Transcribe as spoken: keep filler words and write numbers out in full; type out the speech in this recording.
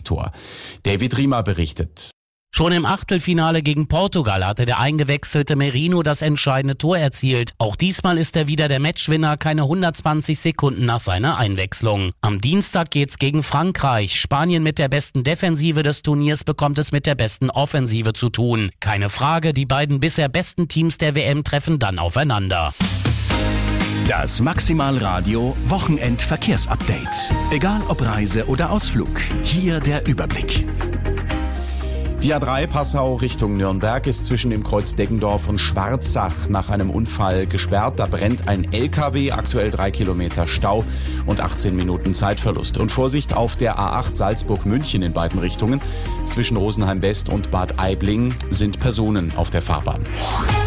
Siegtor. David Riemer berichtet. Schon im Achtelfinale gegen Portugal hatte der eingewechselte Merino das entscheidende Tor erzielt. Auch diesmal ist er wieder der Matchwinner, keine hundertzwanzig Sekunden nach seiner Einwechslung. Am Dienstag geht's gegen Frankreich. Spanien mit der besten Defensive des Turniers bekommt es mit der besten Offensive zu tun. Keine Frage, die beiden bisher besten Teams der W M treffen dann aufeinander. Das Maximalradio Wochenendverkehrsupdate. Egal ob Reise oder Ausflug, hier der Überblick. Die A drei Passau Richtung Nürnberg ist zwischen dem Kreuz Deggendorf und Schwarzach nach einem Unfall gesperrt. Da brennt ein L K W, aktuell drei Kilometer Stau und achtzehn Minuten Zeitverlust. Und Vorsicht auf der A acht Salzburg-München in beiden Richtungen. Zwischen Rosenheim West und Bad Aibling sind Personen auf der Fahrbahn.